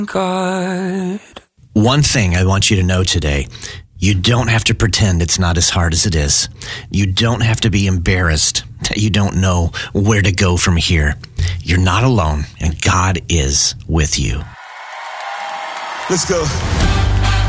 God. One thing I want you to know today, you don't have to pretend it's not as hard as it is. You don't have to be embarrassed that you don't know where to go from here. You're not alone, and God is with you. Let's go.